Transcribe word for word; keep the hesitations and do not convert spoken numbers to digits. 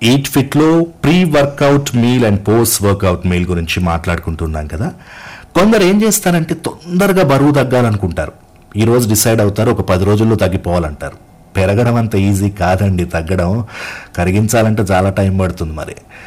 Eat ఫిట్లో pre workout meal and post workout meal గురించి మాట్లాడుకుంటున్నాం కదా. కొందరు ఏం చేస్తారంటే తొందరగా బరువు తగ్గాలనుకుంటారు. ఈ రోజు డిసైడ్ అవుతారు, ఒక పది రోజుల్లో తగ్గిపోవాలంటారు. పెరగడం అంత ఈజీ కాదండి, తగ్గడం. కరిగించాలంటే చాలా టైం పడుతుంది మరి.